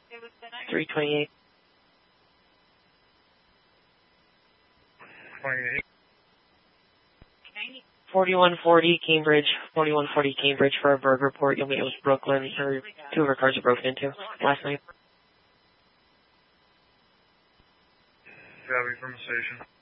328. 28. 4140 Cambridge, 4140 Cambridge for a bird report. You'll meet with Brooklyn, or 2 of her cars are broken into last night. Copy from the station.